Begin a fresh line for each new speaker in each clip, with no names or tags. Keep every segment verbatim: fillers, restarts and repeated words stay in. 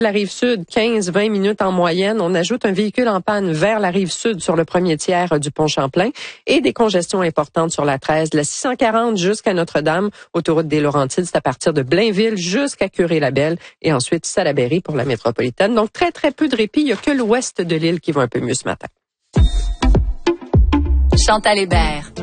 La rive sud, quinze à vingt minutes en moyenne. On ajoute un véhicule en panne vers la rive sud sur le premier tiers du pont Champlain et des congestions importantes sur la treize, de la six cent quarante jusqu'à Notre-Dame, autoroute des Laurentides, c'est à partir de Blainville jusqu'à Curé-Labelle et ensuite Salaberry pour la métropolitaine. Donc très très peu de répit. Il n'y a que l'ouest de l'île qui va un peu mieux ce matin.
Chantal Hébert.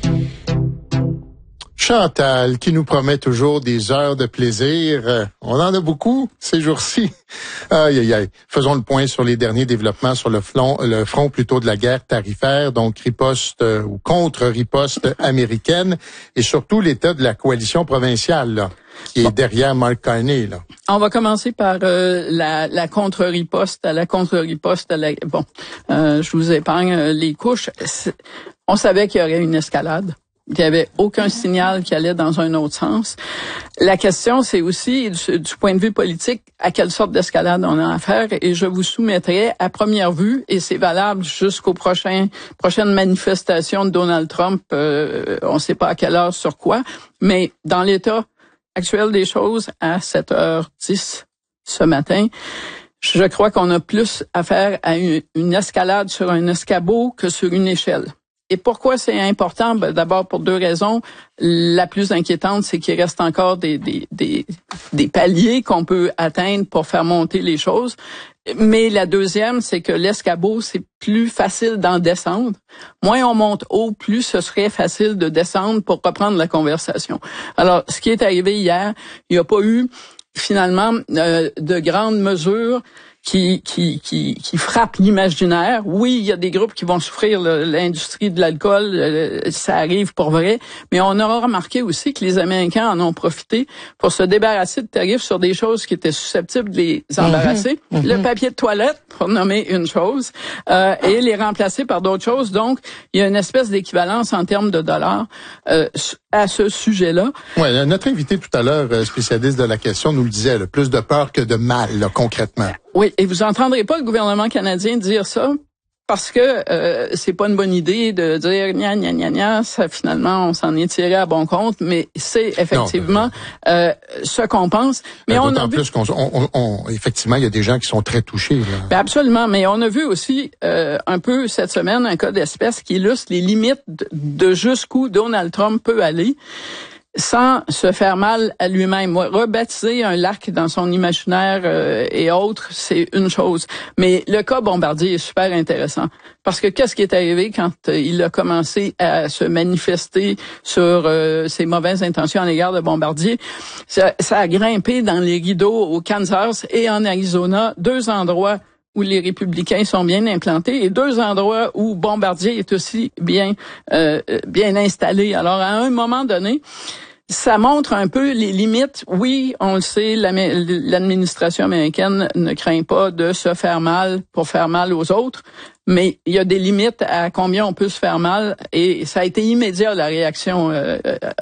Chantal, qui nous promet toujours des heures de plaisir. Euh, on en a beaucoup ces jours-ci. Aïe, aïe, aïe. Faisons le point sur les derniers développements sur le front, le front plutôt de la guerre tarifaire, donc riposte euh, ou contre-riposte américaine, et surtout l'état de la coalition provinciale, là, qui est bon. Derrière Mark Carney, là.
On va commencer par euh, la, la contre-riposte à la contre-riposte à la... Bon, euh, je vous épargne les couches. C'est... On savait qu'il y aurait une escalade. Il n'y avait aucun signal qui allait dans un autre sens. La question, c'est aussi, du, du point de vue politique, à quelle sorte d'escalade on a affaire. Et je vous soumettrai à première vue, et c'est valable jusqu'aux prochains prochaines manifestations de Donald Trump, euh, on ne sait pas à quelle heure, sur quoi, mais dans l'état actuel des choses, à sept heures dix ce matin, je crois qu'on a plus affaire à une, une escalade sur un escabeau que sur une échelle. Et pourquoi c'est important? Ben, d'abord, pour deux raisons. La plus inquiétante, c'est qu'il reste encore des, des, des, des paliers qu'on peut atteindre pour faire monter les choses. Mais la deuxième, c'est que l'escabeau, c'est plus facile d'en descendre. Moins on monte haut, plus ce serait facile de descendre pour reprendre la conversation. Alors, ce qui est arrivé hier, il n'y a pas eu, finalement, euh, de grandes mesures qui qui qui qui frappe l'imaginaire. Oui, il y a des groupes qui vont souffrir, le, l'industrie de l'alcool, euh, ça arrive pour vrai, mais on aura remarqué aussi que les Américains en ont profité pour se débarrasser de tarifs sur des choses qui étaient susceptibles de les embarrasser. Mm-hmm. Mm-hmm. Le papier de toilette, pour nommer une chose, euh, et les remplacer par d'autres choses. Donc, il y a une espèce d'équivalence en termes de dollars euh, à ce sujet-là.
Ouais, notre invité tout à l'heure, spécialiste de la question, nous le disait, le plus de peur que de mal, là, concrètement.
Oui, et vous entendrez pas le gouvernement canadien dire ça parce que euh, c'est pas une bonne idée de dire gna gna gna gna. Ça, finalement, on s'en est tiré à bon compte, mais c'est effectivement non, euh, ce qu'on pense. Mais
ben,
on
d'autant
a vu...
plus qu'on, on, on, effectivement, il y a des gens qui sont très touchés. Là.
Ben absolument, mais on a vu aussi euh, un peu cette semaine un cas d'espèce qui illustre les limites de, de jusqu'où Donald Trump peut aller sans se faire mal à lui-même. Rebaptiser un lac dans son imaginaire euh, et autres, c'est une chose. Mais le cas Bombardier est super intéressant. Parce que qu'est-ce qui est arrivé quand euh, il a commencé à se manifester sur euh, ses mauvaises intentions à l'égard de Bombardier? Ça, ça a grimpé dans les rideaux au Kansas et en Arizona, deux endroits où les républicains sont bien implantés et deux endroits où Bombardier est aussi bien euh, bien installé. Alors, à un moment donné, ça montre un peu les limites. Oui, on le sait, l'administration américaine ne craint pas de se faire mal pour faire mal aux autres, mais il y a des limites à combien on peut se faire mal, et ça a été immédiat, la réaction euh,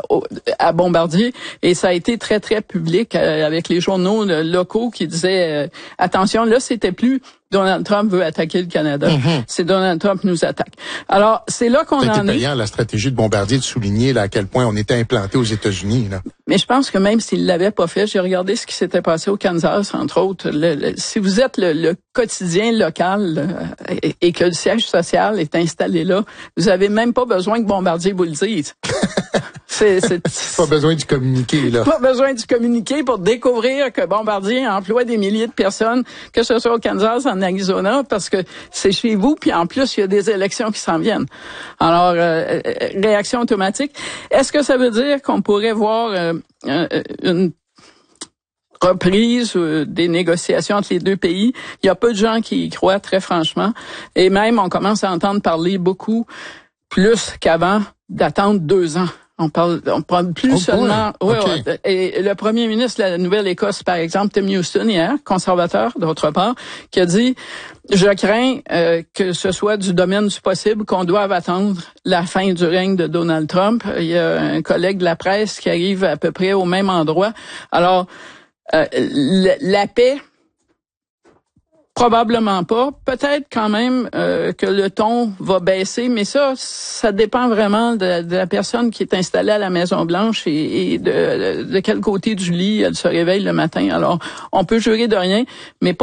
à Bombardier, et ça a été très, très public euh, avec les journaux locaux qui disaient euh, « Attention, là, c'était plus Donald Trump veut attaquer le Canada, mm-hmm. c'est Donald Trump nous attaque. » Alors, c'est là qu'on en est.
Payant, la stratégie de Bombardier de souligner là, à quel point on était implanté aux États-Unis. Là.
Mais je pense que même s'il l'avait pas fait, j'ai regardé ce qui s'était passé au Kansas, entre autres. Le, le, si vous êtes le, le quotidien local euh, et, et que le siège social est installé là, vous avez même pas besoin que Bombardier vous le dise. C'est, c'est,
pas besoin du communiquer, là.
Pas besoin du communiquer pour découvrir que Bombardier emploie des milliers de personnes, que ce soit au Kansas, en Arizona, parce que c'est chez vous, puis en plus, il y a des élections qui s'en viennent. Alors, euh, réaction automatique. Est-ce que ça veut dire qu'on pourrait voir euh, une reprise euh, des négociations entre les deux pays? Il y a peu de gens qui y croient, très franchement. Et même, on commence à entendre parler beaucoup plus qu'avant d'attendre deux ans. On parle, on parle plus oh seulement. Oui, okay. ouais, et le premier ministre de la Nouvelle-Écosse, par exemple, Tim Houston, hier, conservateur, d'autre part, qui a dit « Je crains euh, que ce soit du domaine du possible qu'on doive attendre la fin du règne de Donald Trump. » Il y a un collègue de la presse qui arrive à peu près au même endroit. Alors, euh, la, la paix Probablement pas. Peut-être quand même euh, que le ton va baisser, mais ça, ça dépend vraiment de, de la personne qui est installée à la Maison-Blanche et, et de, de quel côté du lit elle se réveille le matin. Alors, on peut jurer de rien, mais